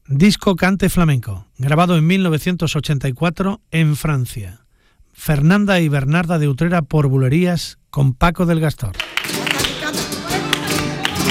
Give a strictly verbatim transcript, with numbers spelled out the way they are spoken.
Disco Cante Flamenco, grabado en mil novecientos ochenta y cuatro en Francia. Fernanda y Bernarda de Utrera por Bulerías con Paco del Gastor.